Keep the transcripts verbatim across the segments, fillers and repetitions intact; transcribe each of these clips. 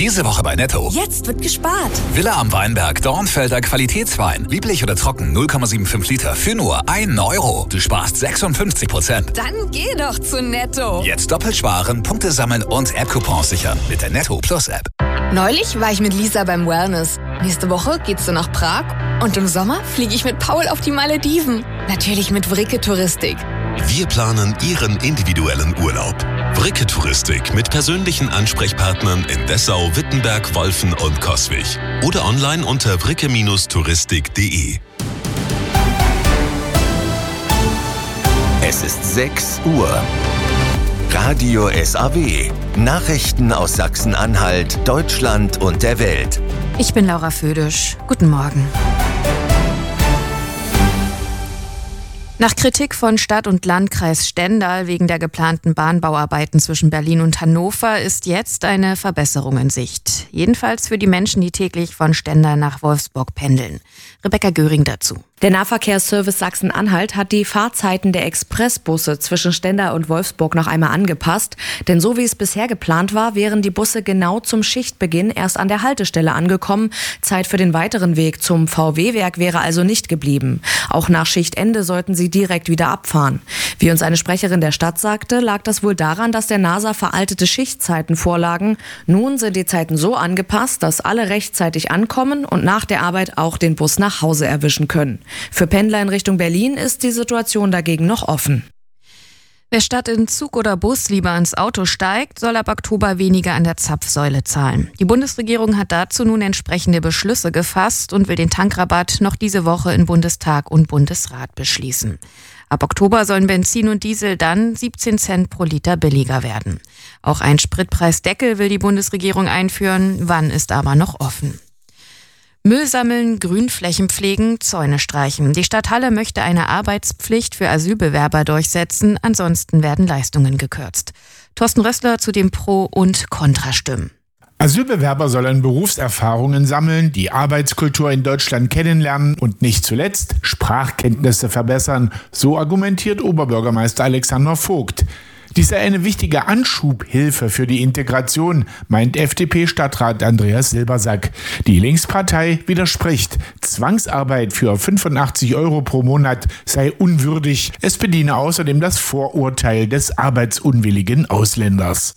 Diese Woche bei Netto. Jetzt wird gespart. Villa am Weinberg, Dornfelder Qualitätswein. Lieblich oder trocken, null Komma fünfundsiebzig Liter für nur einen Euro. Du sparst sechsundfünfzig Prozent. Dann geh doch zu Netto. Jetzt doppelt sparen, Punkte sammeln und App-Coupons sichern mit der Netto Plus App. Neulich war ich mit Lisa beim Wellness. Nächste Woche geht's so nach Prag. Und im Sommer fliege ich mit Paul auf die Malediven. Natürlich mit Vricke Touristik. Wir planen Ihren individuellen Urlaub. Vricke Touristik mit persönlichen Ansprechpartnern in Dessau, Wittenberg, Wolfen und Coswig. Oder online unter vricke touristik punkt de. Es ist sechs Uhr. Radio S A W. Nachrichten aus Sachsen-Anhalt, Deutschland und der Welt. Ich bin Laura Födisch. Guten Morgen. Nach Kritik von Stadt und Landkreis Stendal wegen der geplanten Bahnbauarbeiten zwischen Berlin und Hannover ist jetzt eine Verbesserung in Sicht. Jedenfalls für die Menschen, die täglich von Stendal nach Wolfsburg pendeln. Rebecca Göring dazu. Der Nahverkehrsservice Sachsen-Anhalt hat die Fahrzeiten der Expressbusse zwischen Stendal und Wolfsburg noch einmal angepasst. Denn so wie es bisher geplant war, wären die Busse genau zum Schichtbeginn erst an der Haltestelle angekommen. Zeit für den weiteren Weg zum V W-Werk wäre also nicht geblieben. Auch nach Schichtende sollten sie direkt wieder abfahren. Wie uns eine Sprecherin der Stadt sagte, lag das wohl daran, dass der NASA veraltete Schichtzeiten vorlagen. Nun sind die Zeiten so angepasst, dass alle rechtzeitig ankommen und nach der Arbeit auch den Bus nach Hause erwischen können. Für Pendler in Richtung Berlin ist die Situation dagegen noch offen. Wer statt in Zug oder Bus lieber ins Auto steigt, soll ab Oktober weniger an der Zapfsäule zahlen. Die Bundesregierung hat dazu nun entsprechende Beschlüsse gefasst und will den Tankrabatt noch diese Woche in Bundestag und Bundesrat beschließen. Ab Oktober sollen Benzin und Diesel dann siebzehn Cent pro Liter billiger werden. Auch ein Spritpreisdeckel will die Bundesregierung einführen, wann ist aber noch offen. Müll sammeln, Grünflächen pflegen, Zäune streichen. Die Stadt Halle möchte eine Arbeitspflicht für Asylbewerber durchsetzen, ansonsten werden Leistungen gekürzt. Thorsten Rössler zu den Pro- und Kontrastimmen. Asylbewerber sollen Berufserfahrungen sammeln, die Arbeitskultur in Deutschland kennenlernen und nicht zuletzt Sprachkenntnisse verbessern, so argumentiert Oberbürgermeister Alexander Vogt. Dies sei eine wichtige Anschubhilfe für die Integration, meint F D P-Stadtrat Andreas Silbersack. Die Linkspartei widerspricht. Zwangsarbeit für fünfundachtzig Euro pro Monat sei unwürdig. Es bediene außerdem das Vorurteil des arbeitsunwilligen Ausländers.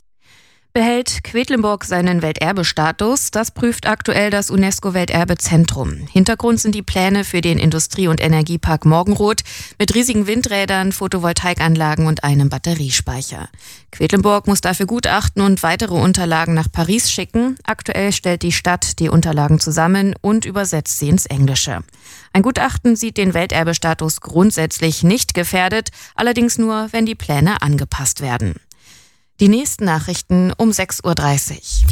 Behält Quedlinburg seinen Welterbestatus? Das prüft aktuell das UNESCO-Welterbezentrum. Hintergrund sind die Pläne für den Industrie- und Energiepark Morgenroth mit riesigen Windrädern, Photovoltaikanlagen und einem Batteriespeicher. Quedlinburg muss dafür Gutachten und weitere Unterlagen nach Paris schicken. Aktuell stellt die Stadt die Unterlagen zusammen und übersetzt sie ins Englische. Ein Gutachten sieht den Welterbestatus grundsätzlich nicht gefährdet, allerdings nur, wenn die Pläne angepasst werden. Die nächsten Nachrichten um sechs Uhr dreißig.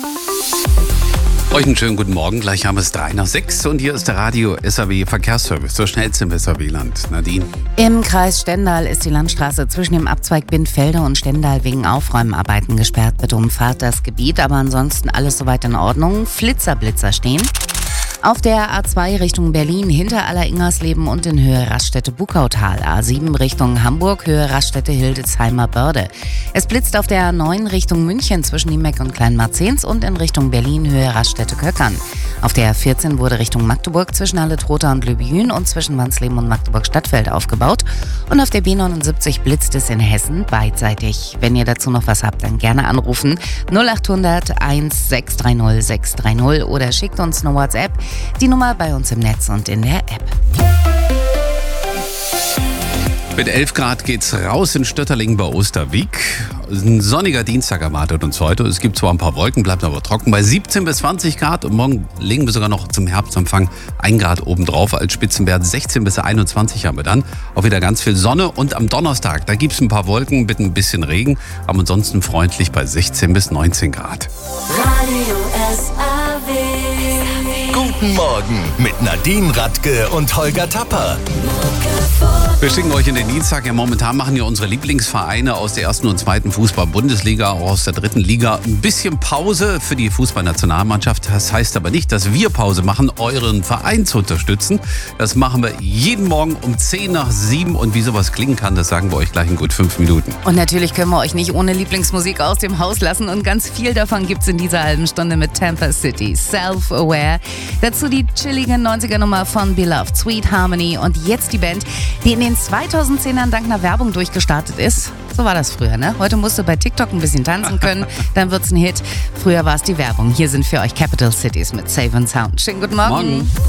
Euch einen schönen guten Morgen. Gleich haben wir es drei nach sechs und hier ist der Radio S A W Verkehrsservice. So schnell im S A W-Land. Nadine. Im Kreis Stendal ist die Landstraße zwischen dem Abzweig Bindfelde und Stendal wegen Aufräumarbeiten gesperrt. Bitte umfahrt das Gebiet, aber ansonsten alles soweit in Ordnung. Flitzerblitzer stehen. Auf der A zwei Richtung Berlin hinter Aller-Ingersleben und in Höhe Raststätte-Bukautal. A sieben Richtung Hamburg, Höhe Raststätte-Hildesheimer Börde. Es blitzt auf der A neun Richtung München zwischen Niemeck und Kleinmarzens und in Richtung Berlin, Höhe Raststätte-Köckern. Auf der A vierzehn wurde Richtung Magdeburg zwischen Halle-Trotha und Löbjün und zwischen Wansleben und Magdeburg-Stadtfeld aufgebaut. Und auf der B neunundsiebzig blitzt es in Hessen beidseitig. Wenn ihr dazu noch was habt, dann gerne anrufen. null achthundert eins sechs drei null sechs drei null oder schickt uns eine WhatsApp. Die Nummer bei uns im Netz und in der App. Mit elf Grad geht's raus in Stötterling bei Osterwieck. Ein sonniger Dienstag erwartet uns heute. Es gibt zwar ein paar Wolken, bleibt aber trocken bei siebzehn bis zwanzig Grad. Und morgen legen wir sogar noch zum Herbstanfang ein Grad obendrauf. Als Spitzenwert sechzehn bis einundzwanzig haben wir dann. Auch wieder ganz viel Sonne. Und am Donnerstag, da gibt's ein paar Wolken mit ein bisschen Regen. Aber ansonsten freundlich bei sechzehn bis neunzehn Grad. Radio S A W. Guten Morgen mit Nadine Radke und Holger Tapper. Wir schicken euch in den Dienstag. Ja, momentan machen ja unsere Lieblingsvereine aus der ersten und zweiten Fußball-Bundesliga, auch aus der dritten Liga, ein bisschen Pause für die Fußballnationalmannschaft. Das heißt aber nicht, dass wir Pause machen, euren Verein zu unterstützen. Das machen wir jeden Morgen um zehn nach sieben. Und wie sowas klingen kann, das sagen wir euch gleich in gut fünf Minuten. Und natürlich können wir euch nicht ohne Lieblingsmusik aus dem Haus lassen. Und ganz viel davon gibt's in dieser halben Stunde mit Tampa City. Self-Aware. Dazu die chillige neunziger-Nummer von Beloved, Sweet Harmony. Und jetzt die Band, die in den zweitausendzehnern dank einer Werbung durchgestartet ist. So war das früher, ne? Heute musst du bei TikTok ein bisschen tanzen können, dann wird's ein Hit. Früher war es die Werbung. Hier sind für euch Capital Cities mit Save and Sound. Schönen guten Morgen. Morgen.